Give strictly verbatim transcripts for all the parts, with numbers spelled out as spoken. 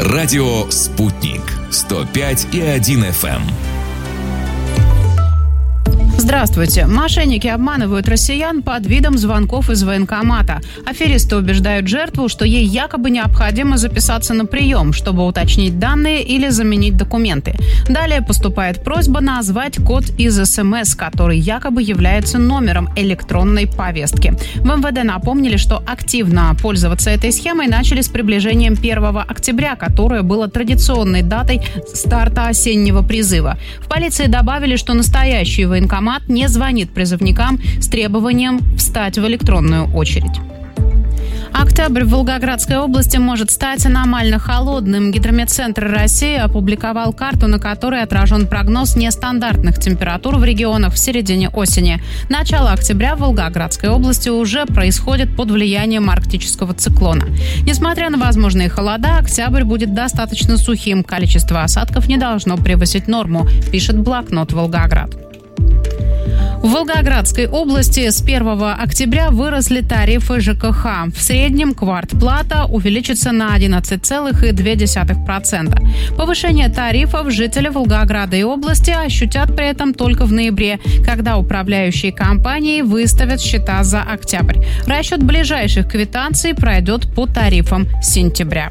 Радио «Спутник». сто пять и один эф эм. Здравствуйте. Мошенники обманывают россиян под видом звонков из военкомата. Аферисты убеждают жертву, что ей якобы необходимо записаться на прием, чтобы уточнить данные или заменить документы. Далее поступает просьба назвать код из эс эм эс, который якобы является номером электронной повестки. В эм вэ дэ напомнили, что активно пользоваться этой схемой начали с приближением первого октября, которое было традиционной датой старта осеннего призыва. В полиции добавили, что настоящий военкомат не звонит призывникам с требованием встать в электронную очередь. Октябрь в Волгоградской области может стать аномально холодным. Гидрометцентр России опубликовал карту, на которой отражен прогноз нестандартных температур в регионах в середине осени. Начало октября в Волгоградской области уже происходит под влиянием арктического циклона. Несмотря на возможные холода, октябрь будет достаточно сухим. Количество осадков не должно превысить норму, пишет блокнот «Волгоград». В Волгоградской области с первого октября выросли тарифы жэ ка ха. В среднем квартплата увеличится на одиннадцать целых две десятых процента. Повышение тарифов жители Волгограда и области ощутят при этом только в ноябре, когда управляющие компании выставят счета за октябрь. Расчет ближайших квитанций пройдет по тарифам сентября.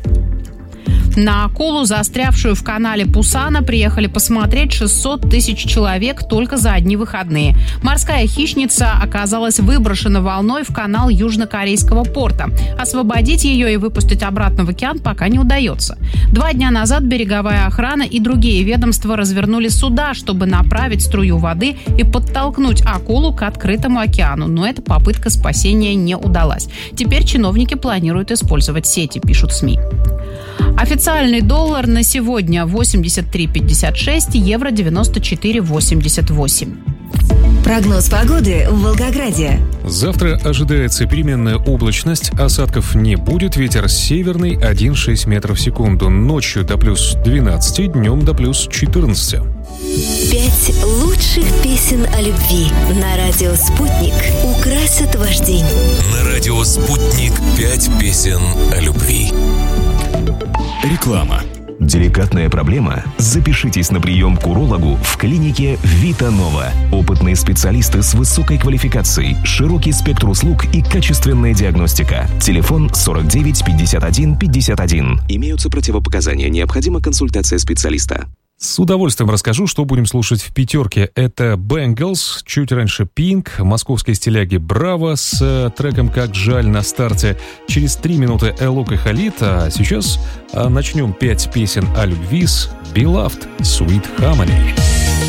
На акулу, застрявшую в канале Пусана, приехали посмотреть шестьсот тысяч человек только за одни выходные. Морская хищница оказалась выброшена волной в канал южнокорейского порта. Освободить ее и выпустить обратно в океан пока не удается. Два дня назад береговая охрана и другие ведомства развернули суда, чтобы направить струю воды и подтолкнуть акулу к открытому океану. Но эта попытка спасения не удалась. Теперь чиновники планируют использовать сети, пишут СМИ. Официальный доллар на сегодня восемьдесят три пятьдесят шесть, евро девяносто четыре восемьдесят восемь. Прогноз погоды в Волгограде. Завтра ожидается переменная облачность, осадков не будет, ветер северный один целых шесть десятых метров в секунду, ночью до плюс двенадцать, днем до плюс четырнадцать. Пять лучших песен о любви на радио «Спутник» украсят ваш день. На радио «Спутник» пять песен о любви. Реклама. Деликатная проблема? Запишитесь на прием к урологу в клинике Vita Nova. Опытные специалисты с высокой квалификацией, широкий спектр услуг и качественная диагностика. Телефон сорок девять пятьдесят один пятьдесят один. Имеются противопоказания. Необходима консультация специалиста. С удовольствием расскажу, что будем слушать в пятерке. Это Bangles, чуть раньше Pink, московские стиляги Браво с э, треком «Как жаль» на старте. Через три минуты Элок и Халид, а сейчас э, начнем пять песен о любви с Beloved Sweet Harmony.